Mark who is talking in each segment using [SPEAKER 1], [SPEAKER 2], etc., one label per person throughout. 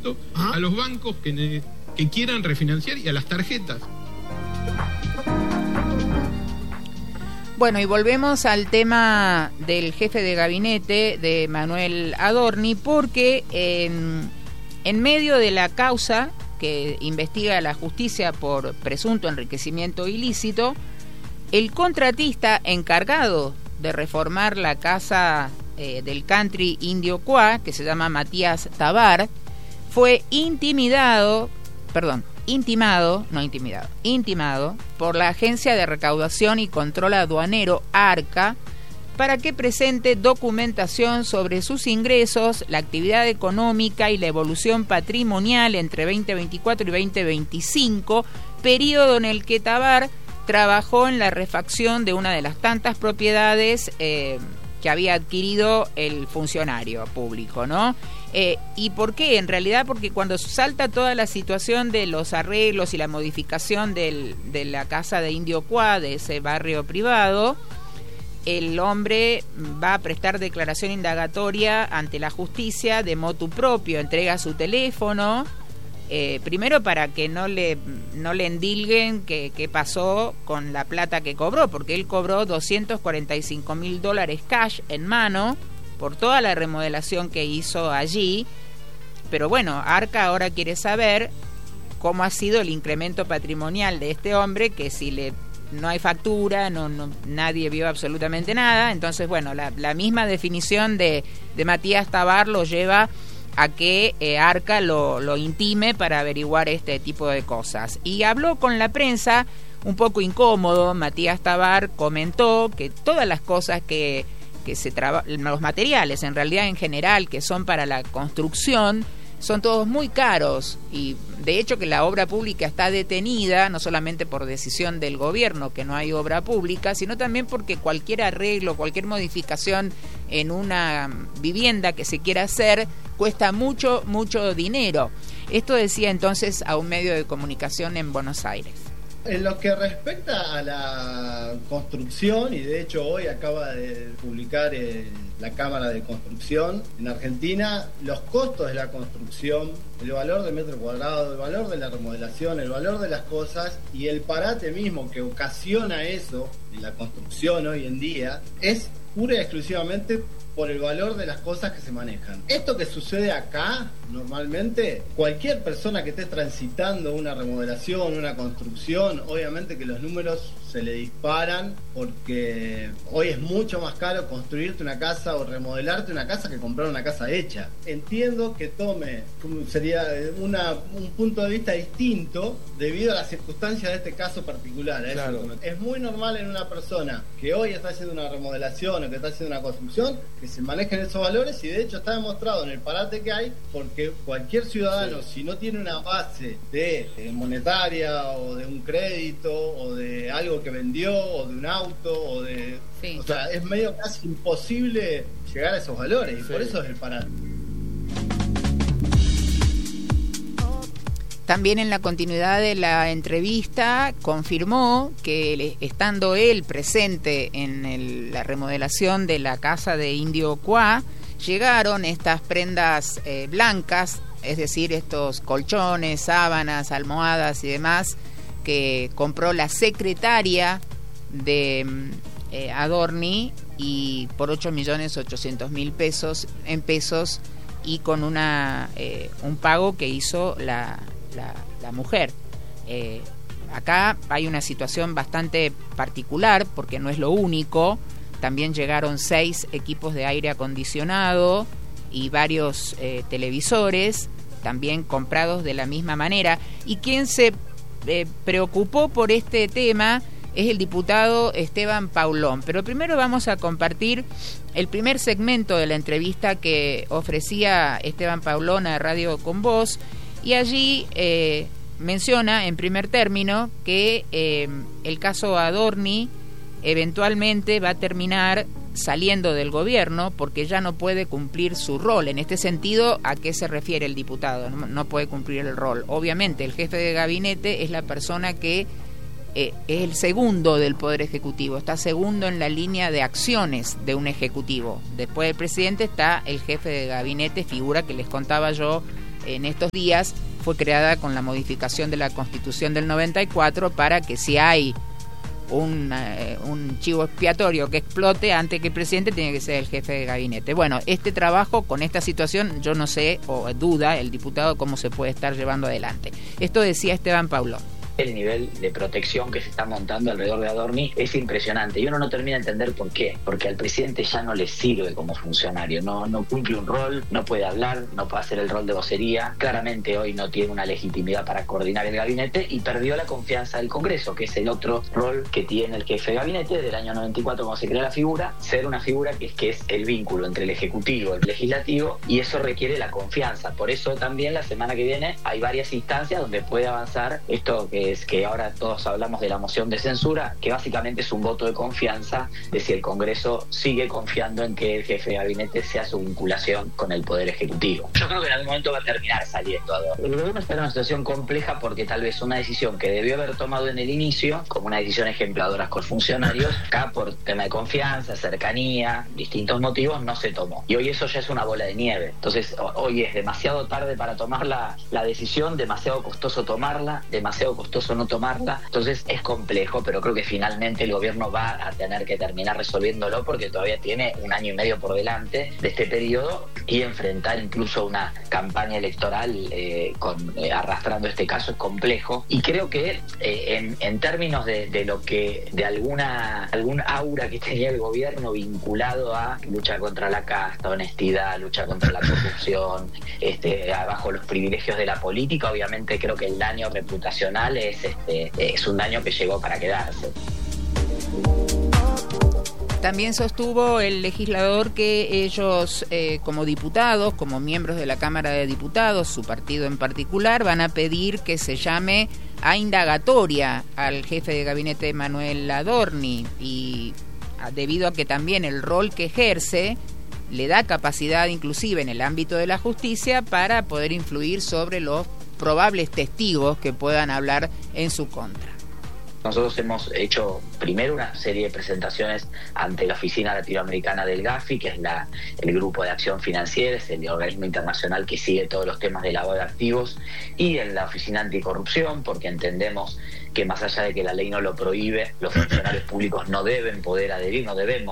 [SPEAKER 1] crédito a los bancos que quieran refinanciar y a las tarjetas.
[SPEAKER 2] Bueno, y volvemos al tema del jefe de gabinete de Manuel Adorni, porque en medio de la causa que investiga la justicia por presunto enriquecimiento ilícito, el contratista encargado de reformar la casa del country indio Cuá, que se llama Matías Tabar, fue intimado por la Agencia de Recaudación y Control Aduanero, ARCA, para que presente documentación sobre sus ingresos, la actividad económica y la evolución patrimonial entre 2024 y 2025, periodo en el que Tabar trabajó en la refacción de una de las tantas propiedades que había adquirido el funcionario público, ¿no? ¿Y por qué? En realidad porque cuando salta toda la situación de los arreglos y la modificación de la casa de Indio Cuá, de ese barrio privado, el hombre va a prestar declaración indagatoria ante la justicia de motu propio, entrega su teléfono, primero para que no le endilguen qué pasó con la plata que cobró, porque él cobró $245,000 cash en mano por toda la remodelación que hizo allí. Pero bueno, ARCA ahora quiere saber cómo ha sido el incremento patrimonial de este hombre, que si no hay factura, nadie vio absolutamente nada. Entonces, bueno, la misma definición de Matías Tabar lo lleva a que ARCA lo intime para averiguar este tipo de cosas. Y habló con la prensa un poco incómodo. Matías Tabar comentó que todas las cosas que los materiales en realidad en general que son para la construcción son todos muy caros, y de hecho que la obra pública está detenida no solamente por decisión del gobierno que no hay obra pública, sino también porque cualquier arreglo, cualquier modificación en una vivienda que se quiera hacer cuesta mucho dinero. Esto decía entonces a un medio de comunicación en Buenos Aires.
[SPEAKER 3] En lo que respecta a la construcción, y de hecho hoy acaba de publicar la Cámara de Construcción en Argentina, los costos de la construcción, el valor del metro cuadrado, el valor de la remodelación, el valor de las cosas y el parate mismo que ocasiona eso en la construcción hoy en día, es pura y exclusivamente por el valor de las cosas que se manejan. Esto que sucede acá, normalmente, cualquier persona que esté transitando una remodelación, una construcción, obviamente que los números se le disparan, porque hoy es mucho más caro construirte una casa o remodelarte una casa que comprar una casa hecha. Entiendo que tome, sería un punto de vista distinto debido a las circunstancias de este caso particular.
[SPEAKER 4] Claro.
[SPEAKER 3] Es muy normal en una persona que hoy está haciendo una remodelación o que está haciendo una construcción que se manejen esos valores, y de hecho está demostrado en el parate que hay, porque cualquier ciudadano, si no tiene una base de monetaria o de un crédito o de algo que vendió o de un auto o de... Sí. O sea, es medio casi imposible llegar a esos valores, y por eso es el parate.
[SPEAKER 2] También en la continuidad de la entrevista confirmó que estando él presente en la remodelación de la casa de Indio Cuá, llegaron estas prendas blancas, es decir, estos colchones, sábanas, almohadas y demás, que compró la secretaria de Adorni, y por 8.800.000 pesos en pesos, y con un pago que hizo la mujer. Acá hay una situación bastante particular, porque no es lo único. También llegaron 6 equipos de aire acondicionado y varios televisores, también comprados de la misma manera. Y quien se preocupó por este tema es el diputado Esteban Paulón. Pero primero vamos a compartir el primer segmento de la entrevista que ofrecía Esteban Paulón a Radio Con Voz, y allí menciona en primer término que el caso Adorni eventualmente va a terminar saliendo del gobierno porque ya no puede cumplir su rol. En este sentido, ¿a qué se refiere el diputado? No puede cumplir el rol. Obviamente, el jefe de gabinete es la persona que es el segundo del Poder Ejecutivo, está segundo en la línea de acciones de un ejecutivo. Después del presidente está el jefe de gabinete, figura que les contaba yo en estos días fue creada con la modificación de la Constitución del 94 para que si hay un chivo expiatorio que explote antes que el presidente, tiene que ser el jefe de gabinete. Bueno, este trabajo con esta situación, yo no sé, o duda el diputado cómo se puede estar llevando adelante. Esto decía Esteban Paulón.
[SPEAKER 4] El nivel de protección que se está montando alrededor de Adorni es impresionante y uno no termina de entender por qué, porque al presidente ya no le sirve como funcionario, no cumple un rol, no puede hablar, no puede hacer el rol de vocería, claramente hoy no tiene una legitimidad para coordinar el gabinete y perdió la confianza del Congreso, que es el otro rol que tiene el jefe de gabinete desde el año 94 cuando se crea la figura, ser una figura que es el vínculo entre el Ejecutivo y el Legislativo, y eso requiere la confianza. Por eso también la semana que viene hay varias instancias donde puede avanzar esto que ahora todos hablamos de la moción de censura, que básicamente es un voto de confianza de si el Congreso sigue confiando en que el jefe de gabinete sea su vinculación con el Poder Ejecutivo. Yo creo que en algún momento va a terminar saliendo Adorni. El gobierno está en una situación compleja porque tal vez una decisión que debió haber tomado en el inicio, como una decisión ejempladora con funcionarios, acá por tema de confianza, cercanía, distintos motivos, no se tomó. Y hoy eso ya es una bola de nieve. Entonces hoy es demasiado tarde para tomar la decisión, demasiado costoso tomarla, demasiado costoso no tomarla, entonces es complejo, pero creo que finalmente el gobierno va a tener que terminar resolviéndolo porque todavía tiene 1 año y medio por delante de este periodo y enfrentar incluso una campaña electoral arrastrando este caso es complejo, y creo que en términos de lo que de algún aura que tenía el gobierno vinculado a lucha contra la casta, honestidad, lucha contra la corrupción, bajo los privilegios de la política, obviamente creo que el daño reputacional es un daño que llegó para quedarse.
[SPEAKER 2] También sostuvo el legislador que ellos, como diputados, como miembros de la Cámara de Diputados, su partido en particular, van a pedir que se llame a indagatoria al jefe de gabinete Manuel Adorni, y debido a que también el rol que ejerce le da capacidad, inclusive en el ámbito de la justicia, para poder influir sobre los probables testigos que puedan hablar en su contra.
[SPEAKER 4] Nosotros hemos hecho primero una serie de presentaciones ante la Oficina Latinoamericana del GAFI, que es el Grupo de Acción Financiera, es el organismo internacional que sigue todos los temas de lavado de activos, y en la Oficina Anticorrupción, porque entendemos que más allá de que la ley no lo prohíbe, los funcionarios públicos no debemos poder adherir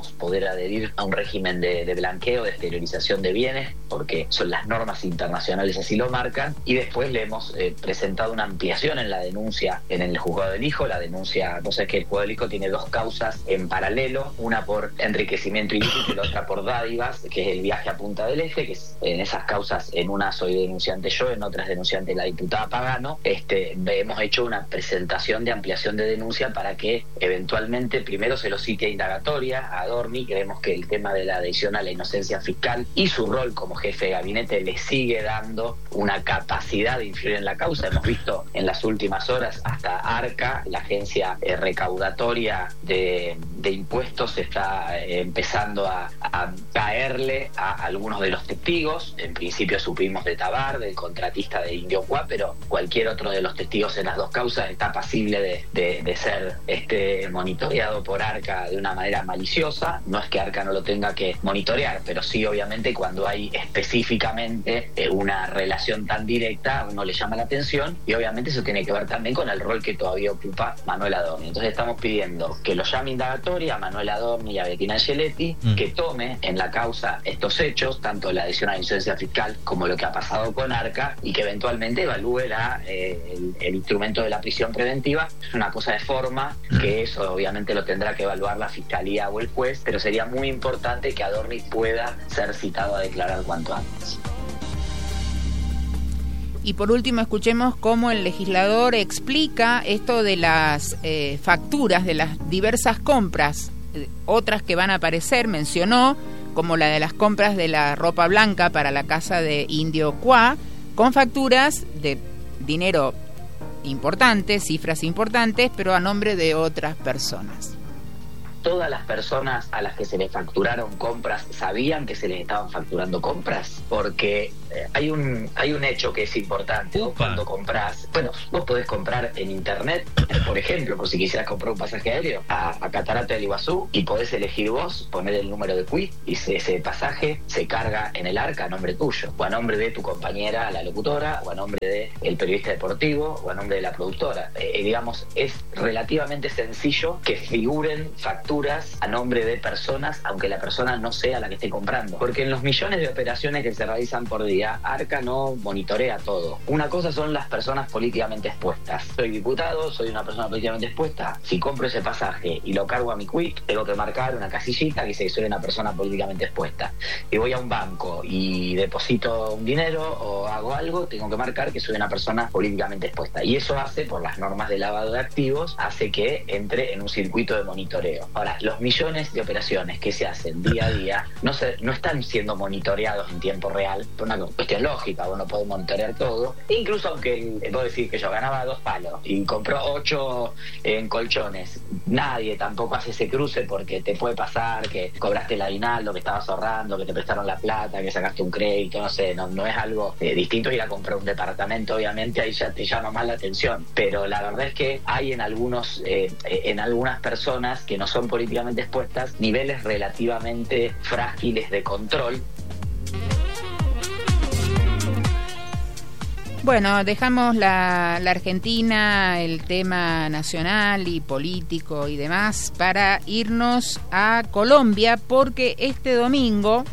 [SPEAKER 4] a un régimen de blanqueo, de exteriorización de bienes, porque son las normas internacionales así lo marcan. Y después le hemos presentado una ampliación en la denuncia en el juzgado del hijo. La denuncia, entonces, que el juzgado del hijo tiene 2 causas en paralelo, una por enriquecimiento ilícito y la otra por dádivas, que es el viaje a Punta del Este, que es, en esas causas, en una soy denunciante yo, en otra es denunciante la diputada Pagano. Hemos hecho una presentación de ampliación de denuncia para que eventualmente primero se lo cite a indagatoria a Adorni. Creemos que el tema de la adhesión a la inocencia fiscal y su rol como jefe de gabinete le sigue dando una capacidad de influir en la causa. Hemos visto en las últimas horas hasta ARCA, la agencia recaudatoria de impuestos, está empezando a caerle a algunos de los testigos. En principio supimos de Tabar, del contratista de Indio Qua, pero cualquier otro de los testigos en las 2 causas está pasible de ser monitoreado por ARCA de una manera maliciosa. No es que ARCA no lo tenga que monitorear, pero sí, obviamente, cuando hay específicamente una relación tan directa, uno le llama la atención, y obviamente eso tiene que ver también con el rol que todavía ocupa Manuel Adorni. Entonces estamos pidiendo que lo llame indagatoria a Manuel Adorni y a Bettina Angeletti, que tome en la causa estos hechos, tanto la adhesión a la inocencia fiscal como lo que ha pasado con ARCA, y que eventualmente evalúe el instrumento de la prisión preventiva. Es una cosa de forma, que eso obviamente lo tendrá que evaluar la Fiscalía o el juez, pero sería muy importante que Adorni pueda ser citado a declarar cuanto antes.
[SPEAKER 2] Y por último, escuchemos cómo el legislador explica esto de las facturas de las diversas compras, otras que van a aparecer, mencionó, como la de las compras de la ropa blanca para la casa de Indio Qua, con facturas de dinero importantes, cifras importantes, pero a nombre de otras personas.
[SPEAKER 4] todas las personas a las que se les facturaron compras sabían que se les estaban facturando compras? Porque hay un hecho que es importante. Vos cuando comprás, vos podés comprar en internet, por ejemplo, por si quisieras comprar un pasaje aéreo a Catarata del Iguazú, y podés elegir vos, poner el número de QUI, y ese pasaje se carga en el ARCA a nombre tuyo, o a nombre de tu compañera, la locutora, o a nombre de el periodista deportivo, o a nombre de la productora. Digamos, es relativamente sencillo que figuren facturas a nombre de personas, aunque la persona no sea la que esté comprando. Porque en los millones de operaciones que se realizan por día, ARCA no monitorea todo. Una cosa son las personas políticamente expuestas. Soy diputado, soy una persona políticamente expuesta. Si compro ese pasaje y lo cargo a mi QUI, tengo que marcar una casillita que dice que soy una persona políticamente expuesta. Y voy a un banco y deposito un dinero o hago algo, tengo que marcar que soy una persona políticamente expuesta. Y eso hace, por las normas de lavado de activos, hace que entre en un circuito de monitoreo. Ahora, los millones de operaciones que se hacen día a día no están siendo monitoreados en tiempo real por una cuestión lógica. Vos no podés monitorear todo. Incluso aunque puedo decir que yo ganaba 2 palos y compró 8 en colchones, nadie tampoco hace ese cruce, porque te puede pasar que cobraste el aguinaldo, que estabas ahorrando, que te prestaron la plata, que sacaste un crédito, no sé, no es algo distinto ir a comprar un departamento, obviamente ahí ya te llama más la atención, pero la verdad es que hay en algunas personas que no son políticamente expuestas niveles relativamente frágiles de control.
[SPEAKER 2] Bueno, dejamos la Argentina, el tema nacional y político y demás, para irnos a Colombia, porque este domingo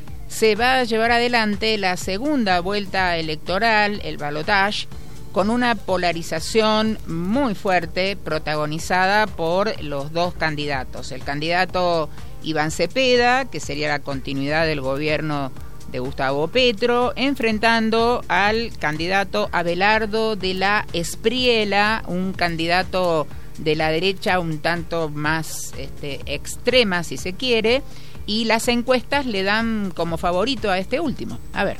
[SPEAKER 2] se va a llevar adelante la segunda vuelta electoral, el balotaje, con una polarización muy fuerte protagonizada por los dos candidatos. El candidato Iván Cepeda, que sería la continuidad del gobierno de Gustavo Petro, enfrentando al candidato Abelardo de la Espriella, un candidato de la derecha un tanto más extrema, si se quiere, y las encuestas le dan como favorito a este último. A ver.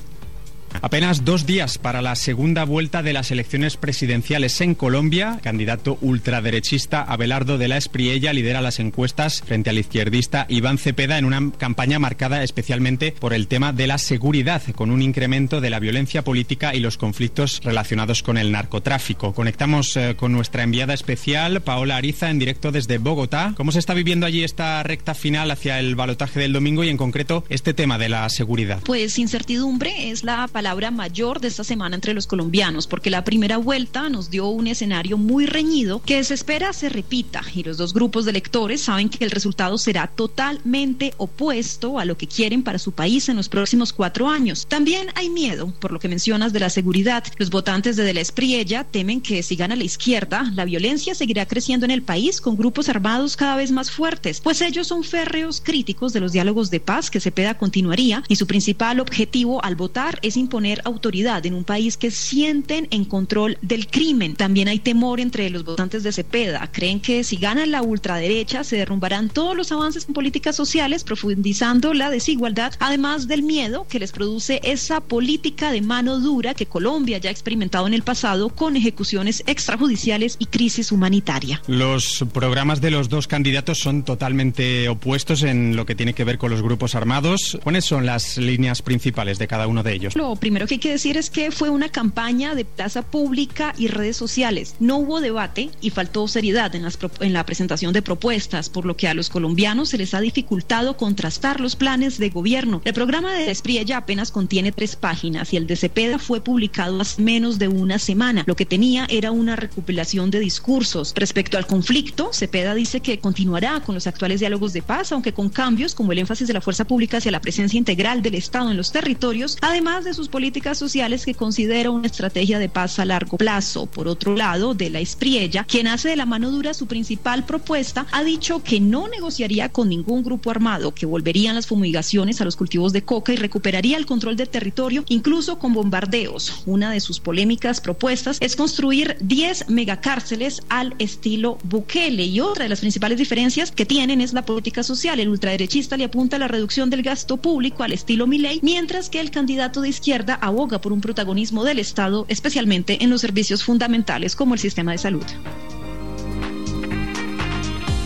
[SPEAKER 5] Apenas 2 días para la segunda vuelta de las elecciones presidenciales en Colombia. El candidato ultraderechista Abelardo de la Espriella lidera las encuestas frente al izquierdista Iván Cepeda en una campaña marcada especialmente por el tema de la seguridad, con un incremento de la violencia política y los conflictos relacionados con el narcotráfico. Conectamos con nuestra enviada especial, Paola Ariza, en directo desde Bogotá. ¿Cómo se está viviendo allí esta recta final hacia el balotaje del domingo y en concreto este tema de la seguridad?
[SPEAKER 6] Pues incertidumbre es la palabra mayor de esta semana entre los colombianos, porque la primera vuelta nos dio un escenario muy reñido que se espera se repita, y los dos grupos de electores saben que el resultado será totalmente opuesto a lo que quieren para su país en los próximos 4 años. También hay miedo, por lo que mencionas, de la seguridad. Los votantes de la Espriella temen que si gana la izquierda, la violencia seguirá creciendo en el país con grupos armados cada vez más fuertes, pues ellos son férreos críticos de los diálogos de paz que Cepeda continuaría, y su principal objetivo al votar es imponer autoridad en un país que sienten en control del crimen. También hay temor entre los votantes de Cepeda. Creen que si gana la ultraderecha se derrumbarán todos los avances en políticas sociales, profundizando la desigualdad, además del miedo que les produce esa política de mano dura que Colombia ya ha experimentado en el pasado con ejecuciones extrajudiciales y crisis humanitaria.
[SPEAKER 5] Los programas de los dos candidatos son totalmente opuestos en lo que tiene que ver con los grupos armados. ¿Cuáles son las líneas principales de cada uno de ellos?
[SPEAKER 6] Lo primero que hay que decir es que fue una campaña de plaza pública y redes sociales. No hubo debate y faltó seriedad en la presentación de propuestas, por lo que a los colombianos se les ha dificultado contrastar los planes de gobierno. El programa de Espriella apenas contiene 3 páginas y el de Cepeda fue publicado hace menos de una semana. Lo que tenía era una recopilación de discursos. Respecto al conflicto, Cepeda dice que continuará con los actuales diálogos de paz, aunque con cambios como el énfasis de la fuerza pública hacia la presencia integral del Estado en los territorios, además de sus políticas sociales que considera una estrategia de paz a largo plazo. Por otro lado, de la Espriella, quien hace de la mano dura su principal propuesta, ha dicho que no negociaría con ningún grupo armado, que volverían las fumigaciones a los cultivos de coca y recuperaría el control del territorio, incluso con bombardeos. Una de sus polémicas propuestas es construir 10 megacárceles al estilo Bukele, y otra de las principales diferencias que tienen es la política social. El ultraderechista le apunta a la reducción del gasto público al estilo Milei, mientras que el candidato de izquierda aboga por un protagonismo del Estado, especialmente en los servicios fundamentales como el sistema de salud.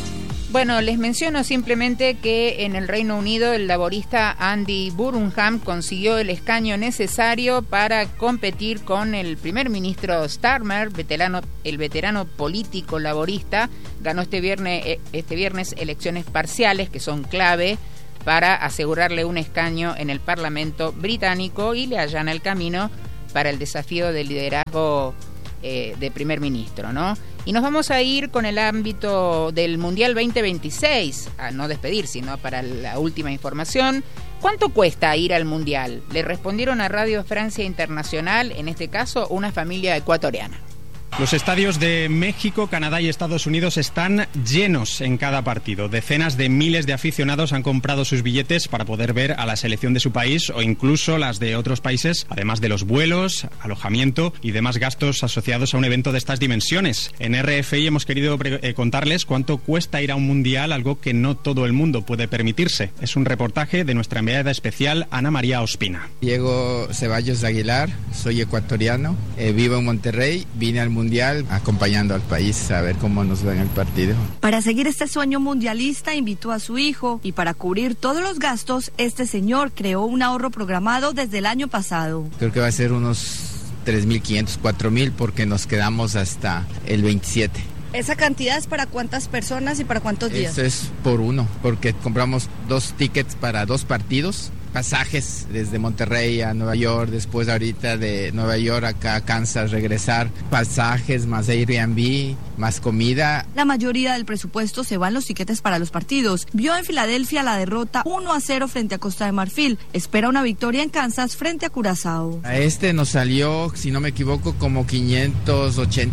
[SPEAKER 2] Bueno, les menciono simplemente que en el Reino Unido el laborista Andy Burnham consiguió el escaño necesario para competir con el primer ministro Starmer, el veterano político laborista. Ganó este viernes elecciones parciales que son clave para asegurarle un escaño en el Parlamento británico y le allana el camino para el desafío del liderazgo de primer ministro, ¿no? Y nos vamos a ir con el ámbito del Mundial 2026, a no despedir, sino para la última información. ¿Cuánto cuesta ir al Mundial? Le respondieron a Radio Francia Internacional, en este caso una familia ecuatoriana.
[SPEAKER 5] Los estadios de México, Canadá y Estados Unidos están llenos en cada partido. Decenas de miles de aficionados han comprado sus billetes para poder ver a la selección de su país o incluso las de otros países, además de los vuelos, alojamiento y demás gastos asociados a un evento de estas dimensiones. En RFI hemos querido contarles cuánto cuesta ir a un mundial, algo que no todo el mundo puede permitirse. Es un reportaje de nuestra enviada especial Ana María Ospina.
[SPEAKER 7] Diego Ceballos de Aguilar, soy ecuatoriano, vivo en Monterrey, vine al mundial acompañando al país a ver cómo nos va en el partido.
[SPEAKER 8] Para seguir este sueño mundialista invitó a su hijo y para cubrir todos los gastos este señor creó un ahorro programado desde el año pasado.
[SPEAKER 7] Creo que va a ser unos 3.500, 4.000 porque nos quedamos hasta el 27.
[SPEAKER 8] ¿Esa cantidad es para cuántas personas y para cuántos días?
[SPEAKER 7] Eso es por uno, porque compramos 2 tickets para 2 partidos. Pasajes desde Monterrey a Nueva York, después ahorita de Nueva York acá a Kansas regresar, pasajes más Airbnb, más comida.
[SPEAKER 8] La mayoría del presupuesto se va en los tiquetes para los partidos. Vio en Filadelfia la derrota 1-0 frente a Costa de Marfil. Espera una victoria en Kansas frente a Curazao.
[SPEAKER 7] A nos salió, si no me equivoco, como $580,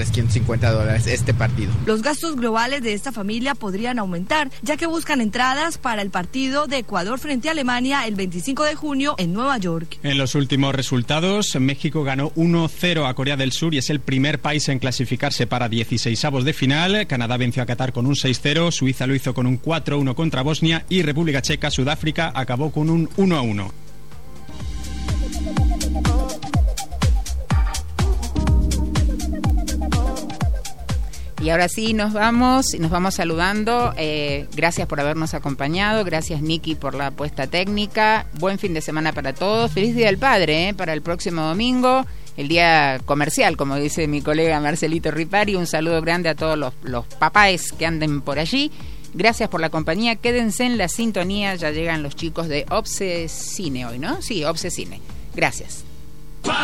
[SPEAKER 7] $550 este partido.
[SPEAKER 8] Los gastos globales de esta familia podrían aumentar, ya que buscan entradas para el partido de Ecuador frente a Alemania el 25 de junio en Nueva York.
[SPEAKER 5] En los últimos resultados, México ganó 1-0 a Corea del Sur y es el primer país en clasificarse para 16avos de final. Canadá venció a Qatar con un 6-0, Suiza lo hizo con un 4-1 contra Bosnia y República Checa, Sudáfrica acabó con un 1-1.
[SPEAKER 2] Y ahora sí nos vamos saludando. Gracias por habernos acompañado, gracias Nicky por la apuesta técnica. Buen fin de semana para todos. Feliz Día del Padre para el próximo domingo, el día comercial, como dice mi colega Marcelito Ripari. Un saludo grande a todos los papás que anden por allí. Gracias por la compañía, quédense en la sintonía, ya llegan los chicos de Obse Cine hoy, ¿no? Sí, Obse Cine. Gracias.